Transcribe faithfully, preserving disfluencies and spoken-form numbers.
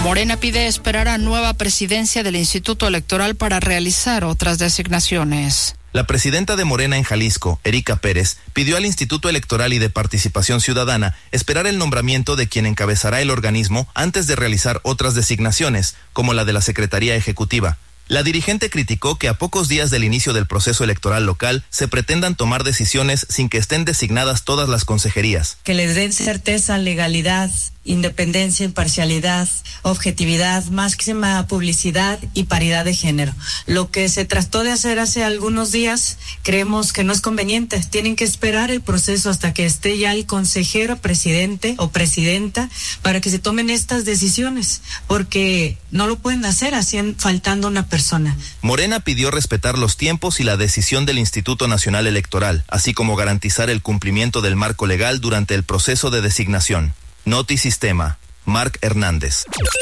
Morena pide esperar a nueva presidencia del Instituto Electoral para realizar otras designaciones. La presidenta de Morena en Jalisco, Erika Pérez, pidió al Instituto Electoral y de Participación Ciudadana esperar el nombramiento de quien encabezará el organismo antes de realizar otras designaciones, como la de la Secretaría Ejecutiva. La dirigente criticó que a pocos días del inicio del proceso electoral local se pretendan tomar decisiones sin que estén designadas todas las consejerías. Que les den certeza, legalidad, independencia, imparcialidad, objetividad, máxima publicidad y paridad de género. Lo que se trató de hacer hace algunos días, creemos que no es conveniente. Tienen que esperar el proceso hasta que esté ya el consejero, presidente o presidenta, para que se tomen estas decisiones, porque no lo pueden hacer así faltando una persona. Morena pidió respetar los tiempos y la decisión del Instituto Nacional Electoral, así como garantizar el cumplimiento del marco legal durante el proceso de designación. Notisistema, Marc Hernández.